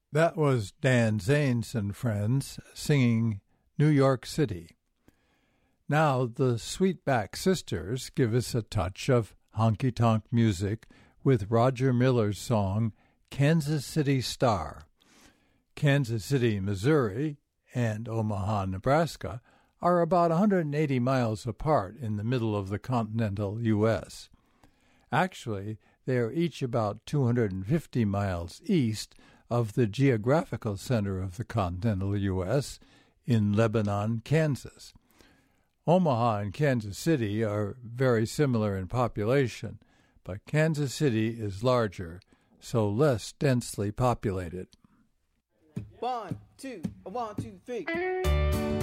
That was Dan Zanes and Friends singing New York City. Now the Sweetback Sisters give us a touch of honky-tonk music with Roger Miller's song Kansas City Star. Kansas City, Missouri, and Omaha, Nebraska are about 180 miles apart in the middle of the continental U.S. Actually, they are each about 250 miles east of the geographical center of the continental U.S. in Lebanon, Kansas. Omaha and Kansas City are very similar in population, but Kansas City is larger, so less densely populated. 1, 2, 1, 2, 3.